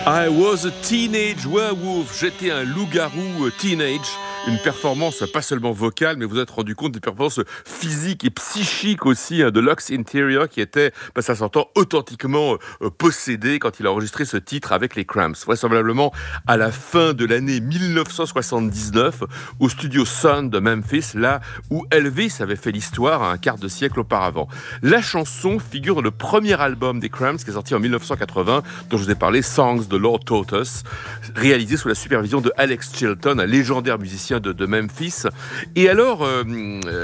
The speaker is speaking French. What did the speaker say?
I was a teenage werewolf. J'étais un loup-garou teenage. Une performance pas seulement vocale, mais vous êtes rendu compte des performances physiques et psychiques aussi de Lux Interior qui était, ça s'entend, authentiquement possédé quand il a enregistré ce titre avec les Cramps. Vraisemblablement à la fin de l'année 1979 au studio Sun de Memphis, là où Elvis avait fait l'histoire un quart de siècle auparavant. La chanson figure dans le premier album des Cramps qui est sorti en 1980, dont je vous ai parlé, Songs the Lord Taught Us, réalisé sous la supervision de Alex Chilton, un légendaire musicien de Memphis. Et alors,